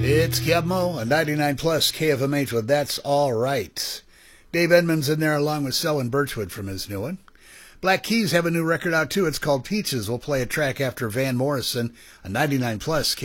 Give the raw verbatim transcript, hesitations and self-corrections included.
It's Gabmo, a ninety-nine plus K F M H with That's All Right. Dave Edmunds in there along with Selwyn Birchwood from his new one. Black Keys have a new record out too. It's called Peaches. We'll play a track after Van Morrison, a ninety-nine plus